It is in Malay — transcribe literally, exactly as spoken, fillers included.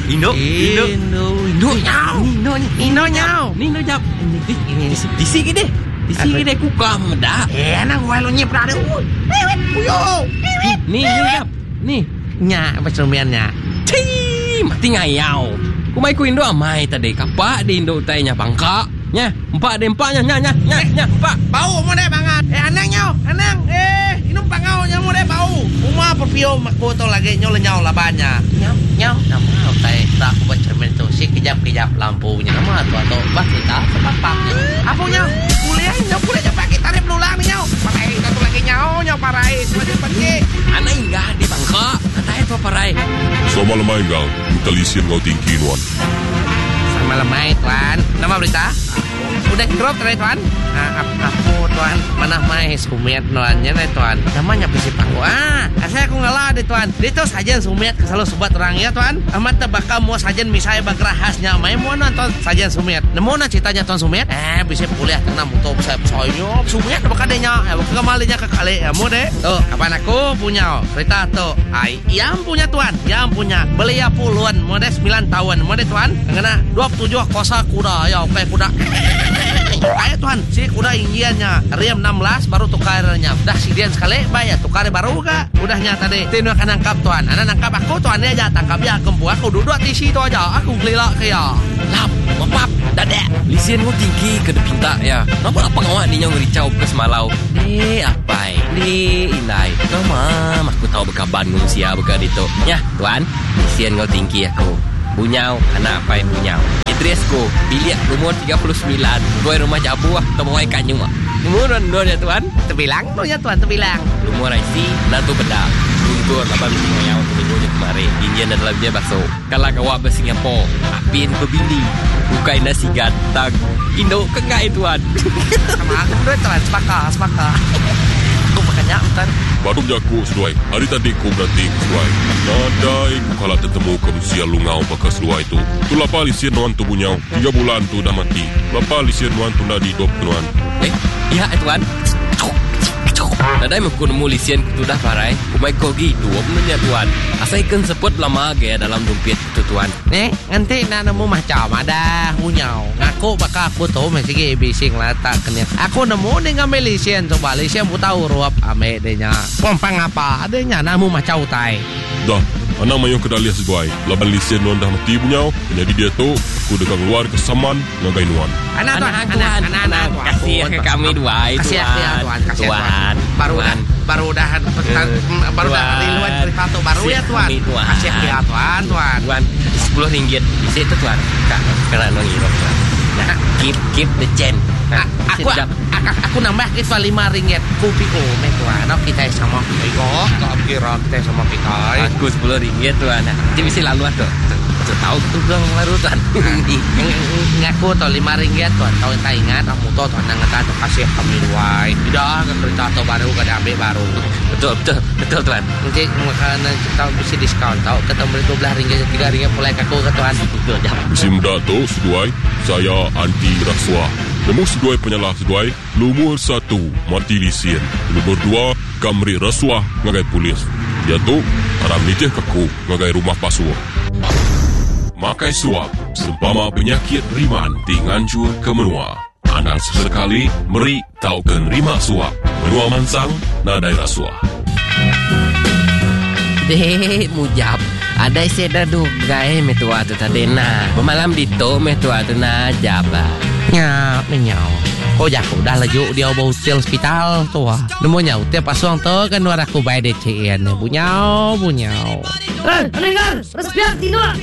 Indo, Indo, Indo, Indo nhau, Indo, Indo nhau. Nino jap. Di sini deh. Di sini deh ku kam dah. Eh, anak gua lo nyep dah. Wewet, puyo. Ni, ni jap. Ni. Nya, pesumiannya. Cii, mati ngayau. Ku mai ku Indo amai tadi. Kapak di Indo tanya bangka. Nya, empat de empaknya nya nya nya nya empat. Bau mo deh bangat. Eh, anang nhau, anang. Eh, inum pangau nya mo deh bau. Uma perpio makku to lagi nyol nyau labanya. Nyau, nyau. Nama tai tak aku bercermin tu si kejap-kejap lampunya. Nama tu atau bak kita sepapaknya. Apa nyau? Kuliah nyau kuliah cepat kita tarif lulang nyau. Parai satu lagi nyau, nyau parai semacam pergi. Anak enggak di bangka. Kata itu parai. So malam engkau, intelisin kau tinggi nuan. Sama lemai tuan. Nama berita? Udah drop tadi tuan. Ah, aku tuan mana mai sumet nuannya nih tuan. Namanya bisi pangku. Ah, saya aku ngalah deh tuan. Itu sajen sumet kesalalu sobat orang ya tuan. Amat tebaka mau sajen misalnya bagrahasnya mai mau nonton sajen sumet. Nemu na ceritanya tuan sumet. Eh bisa kuliah kena motor saya soalnya sumet bakadenya. Eh kemalinya ke kali ya mau deh. Tuh, kapan aku punya cerita tuh. Ai, yang punya tuan, yang punya belia puluhan, mode sembilan tahun, mode tuan. Kena dua puluh tujuh kosa kuda ya, oke kuda. Kayak tuan, si kuda inggiannya Riam enam belas baru tukarnya. Udah sidian sekali, bayar tukarnya baru gak? Udahnya tadi, tinu akan nangkap tuan. Anak nangkap aku tuan dia aja tangkap ya kempu aku duduk di situ aja. Aku gelila kaya. Lap, mapap, dadek. Lisian mu tinggi ke depinta ya. Napa apa ngawak ni nyong ricau ke semalau. Ni apa? Ni inai. Kama, aku tahu beka Bandung sia beka dito. Ya, tuan. Lisian kau tinggi aku. Bunyau, anak apa yang bunyau? Idrisku, bilik umur tiga puluh sembilan. Gue rumah jabu ah, temu ai kanyung ah. Umur dua ya tuan. Terbilang tu ya tuan, terbilang. Umur isi, natu beda. Tunggu apa mesti ngoyau minggunya kemarin. Indian dan dalamnya bakso. Kalau kawak ke Singapura, apin ke Bili. Bukain nasi gantang. Indo ke enggak tuan. Sama aku dua tuan, sepakat, sepakat. Aku makanya tuan. Baru jaku sesuai. Hari tadi ku berarti sesuai. Nadai ku kalah ketemu ke usia lungau bekas sesuai tu. Tu lapa lisian nuan tu bunyau. Tiga bulan tu dah mati. Lapa lisian nuan tu dah hidup nuan. Eh, iya tuan. Nadai mukun mulisian tu dah parai. Kumai kogi dua mennya tuan. Asai kan seput lama ge dalam dompet tu tuan. Eh, nanti nak nemu macam ada hunyau. Ngaku bakal aku tahu masih ge bising lah tak kena. Aku nemu dengan Malaysian coba Malaysian bu tahu ruap ame denya. Pompang apa adanya namu macam utai. Dah, anak mayong kedaliah sesuai. Laban lisian nuan dah mati bunyau. Jadi dia tu aku dekat luar ke Saman ngagai nuan. Anak tuan, anak, anak, anak, kasih ke kami dua itu kasih ya tuan, kasih tuan. Baru dah, baru dah, baru dah di luar cerita tu baru ya tuan. Kasih ya tuan, tuan. Tuan, sepuluh ringgit di situ tuan. Kak, kena nongirok tuan. Nah, keep keep the chain. Aku aku nambah kita lima ringgit. Kopi oh, me tuan. Nak kita sama kita. Tak kira kita sama kita. Aku sepuluh ringgit tuan. Jadi mesti lalu tu. Tahu tu bilang baru tuan. Ngaku tu lima ringgit tuan. Tahu tak ingat kamu tu tuan nak kata kasih kami dua. Tidak kereta tu baru kada ambil baru. Betul betul betul tuan. Nanti makanan kita bisa diskaun. Tahu ketemu dua belas ringgit tiga ringgit pulai kaku ke tuan. Betul dah. Bisi muda tu sesuai. Saya anti rasuah. Nemu sesuai penyalah sesuai. Lumur satu mati lisian. Lumur dua kamri rasuah ngagai polis. Dia tu haram nitih kaku ngagai rumah pasuah. Makai suap seumpama penyakit riman tingancur ke menua. Anak sesekali meri tau ke nerima suap. Menua mansang nadai rasuah. Dek mujab. Ada saya duga eh metua tu tadi na. Bermalam dito metua tu na jaba. Nya, menyau. Kau jago dah laju dia bawa hotel hospital tu ah. Nemunya hotel pasang tu kan luar aku bayar D C N. Bunyau, bunyau. Eh, pendengar, respect tino.